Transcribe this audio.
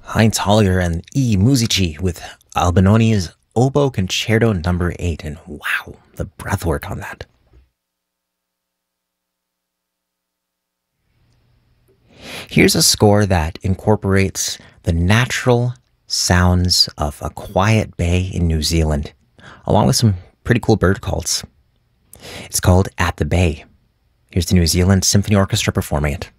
Heinz Hollier and E. Musici with Albinoni's Oboe Concerto Number 8, and wow, the breathwork on that. Here's a score that incorporates the natural sounds of a quiet bay in New Zealand, along with some pretty cool bird calls. It's called At the Bay. Here's the New Zealand Symphony Orchestra performing it.